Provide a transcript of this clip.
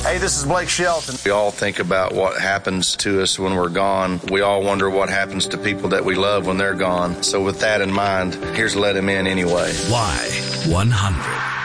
Hey, this is Blake Shelton. We all think about what happens to us when we're gone. We all wonder what happens to people that we love when they're gone. So with that in mind, here's Let Him In Anyway. Y100.